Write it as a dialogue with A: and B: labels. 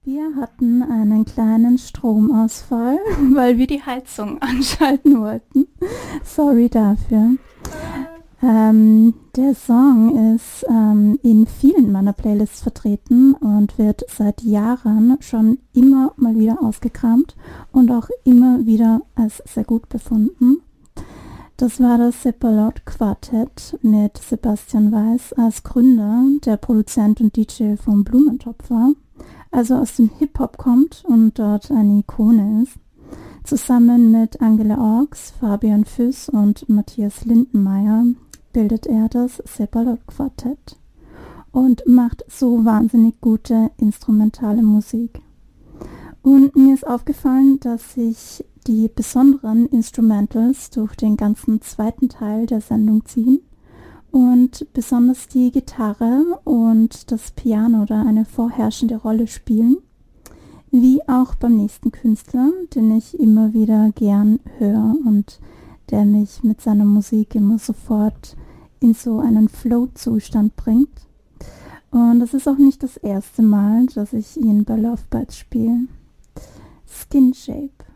A: Wir hatten einen kleinen Stromausfall, weil wir die Heizung anschalten wollten. Sorry dafür. Der Song ist in vielen meiner Playlists vertreten und wird seit Jahren schon immer mal wieder ausgekramt und auch immer wieder als sehr gut befunden. Das war das Seppalot Quartett mit Sebastian Weiß als Gründer, der Produzent und DJ von Blumentopf war, also aus dem Hip-Hop kommt und dort eine Ikone ist. Zusammen mit Angela Orks, Fabian Füss und Matthias Lindenmeier bildet er das Seppalot Quartett und macht so wahnsinnig gute instrumentale Musik. Und mir ist aufgefallen, dass sich die besonderen Instrumentals durch den ganzen zweiten Teil der Sendung ziehen und besonders die Gitarre und das Piano da eine vorherrschende Rolle spielen, wie auch beim nächsten Künstler, den ich immer wieder gern höre und der mich mit seiner Musik immer sofort in so einen Flow-Zustand bringt. Und das ist auch nicht das erste Mal, dass ich ihn bei Love Bites spiele. Skin Shape.